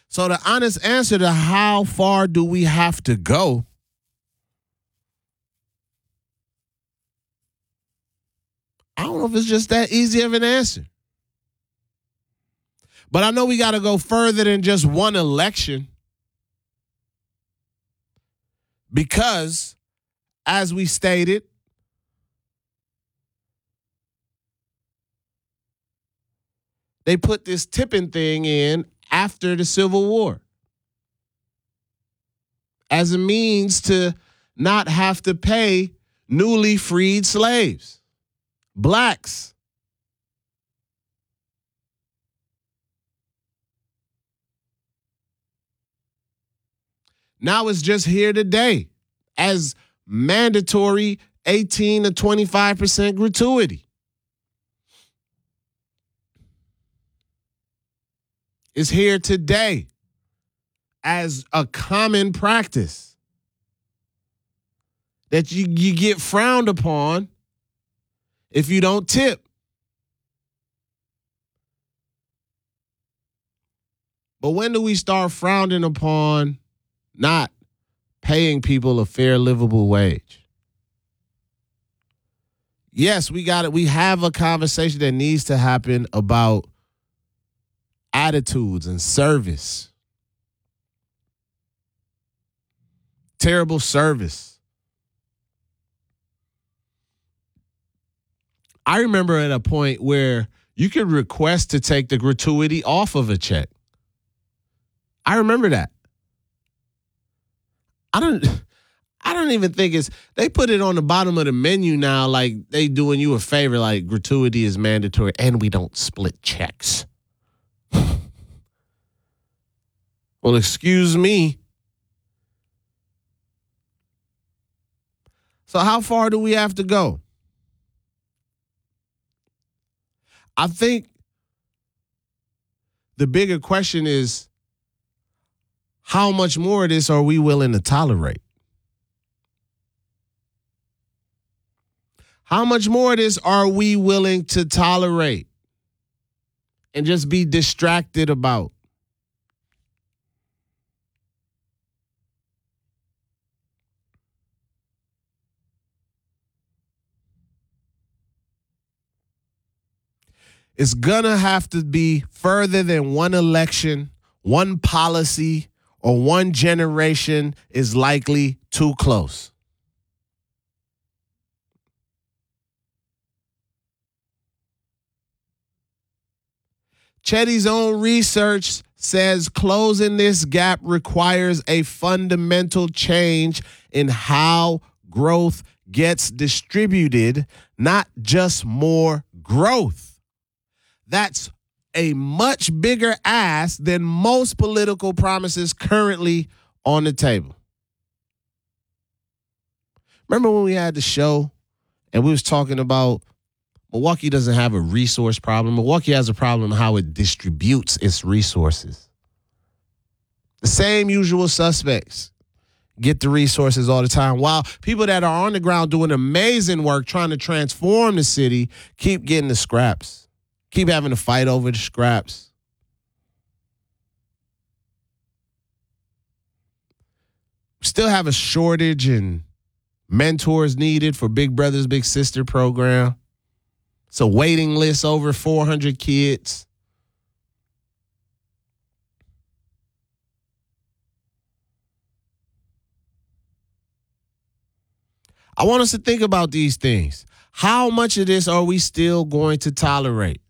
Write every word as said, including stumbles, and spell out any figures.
So the honest answer to how far do we have to go? I don't know if it's just that easy of an answer. But I know we got to go further than just one election. Because, as we stated, they put this tipping thing in after the Civil War as a means to not have to pay newly freed slaves, blacks. Now it's just here today as mandatory eighteen to twenty-five percent gratuity. Is here today as a common practice that you, you get frowned upon if you don't tip. But when do we start frowning upon not paying people a fair, livable wage? Yes, we got it. We have a conversation that needs to happen about attitudes and service. Terrible service. I remember at a point where you could request to take the gratuity off of a check. I remember that. I don't I don't even think it's, they put it on the bottom of the menu now like they doing you a favor, like gratuity is mandatory and we don't split checks. Well, excuse me. So how far do we have to go? I think the bigger question is, how much more of this are we willing to tolerate? How much more of this are we willing to tolerate and just be distracted about? It's going to have to be further than one election, one policy, or one generation is likely too close. Chetty's own research says closing this gap requires a fundamental change in how growth gets distributed, not just more growth. That's a much bigger ask than most political promises currently on the table. Remember when we had the show and we was talking about Milwaukee doesn't have a resource problem. Milwaukee has a problem how it distributes its resources. The same usual suspects get the resources all the time, while people that are on the ground doing amazing work trying to transform the city keep getting the scraps. Keep having to fight over the scraps. Still have a shortage in mentors needed for Big Brothers Big Sister program. It's a waiting list over four hundred kids. I want us to think about these things. How much of this are we still going to tolerate?